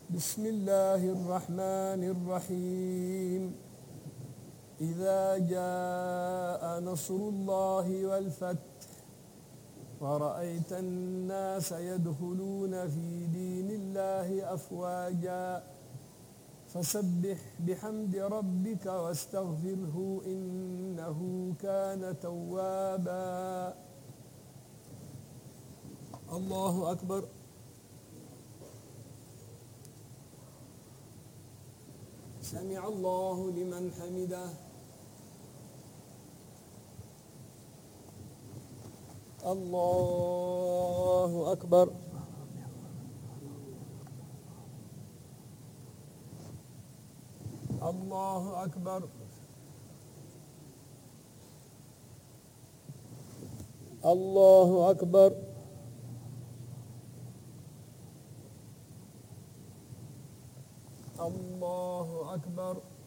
بسم الله الرحمن الرحيم إذا جاء نصر الله والفتح ورأيت الناس يدخلون في دين الله أفواجا فسبح بحمد ربك واستغفره إنه كان توابا. الله أكبر. سمع الله لمن حمده. الله أكبر. الله أكبر. الله أكبر. الله أكبر.